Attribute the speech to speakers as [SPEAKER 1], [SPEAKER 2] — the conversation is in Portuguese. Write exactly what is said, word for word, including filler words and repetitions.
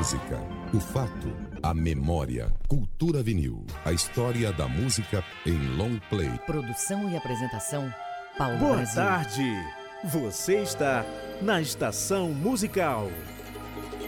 [SPEAKER 1] música, o fato, a memória, cultura vinil, a história da música em long play.
[SPEAKER 2] Produção e apresentação, Paulo
[SPEAKER 3] Boa
[SPEAKER 2] Brasil.
[SPEAKER 3] tarde, você está na Estação Musical.